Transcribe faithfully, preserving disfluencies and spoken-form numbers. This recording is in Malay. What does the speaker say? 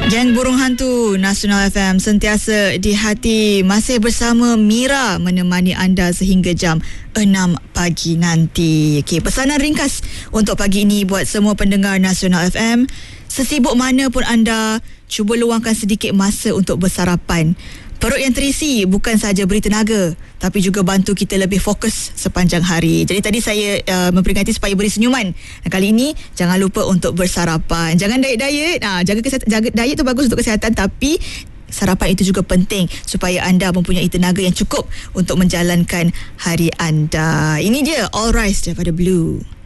Geng Burung Hantu Nasional F M sentiasa di hati, masih bersama Mira menemani anda sehingga jam enam pagi nanti. Okey, pesanan ringkas untuk pagi ini buat semua pendengar Nasional F M. Sesibuk mana pun anda, cuba luangkan sedikit masa untuk bersarapan. Perut yang terisi bukan sahaja beri tenaga, tapi juga bantu kita lebih fokus sepanjang hari. Jadi tadi saya uh, memperingati supaya beri senyuman. Dan kali ini jangan lupa untuk bersarapan. Jangan diet-diet. Nah, jaga kesihatan, jaga diet tu bagus untuk kesihatan, tapi sarapan itu juga penting supaya anda mempunyai tenaga yang cukup untuk menjalankan hari anda. Ini dia All Rise daripada Blue.